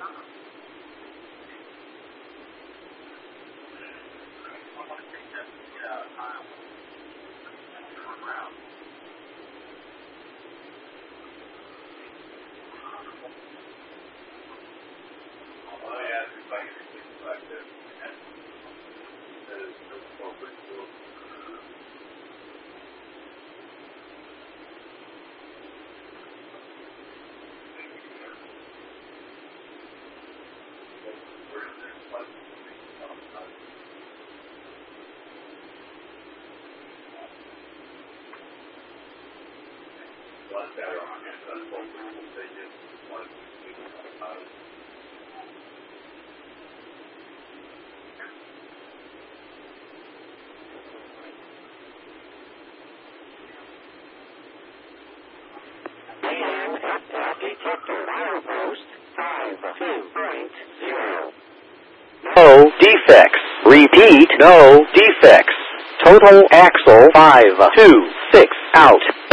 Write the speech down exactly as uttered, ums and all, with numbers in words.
Detector wire post five two point zero. No defects. Repeat, no defects. Total axle five two six out.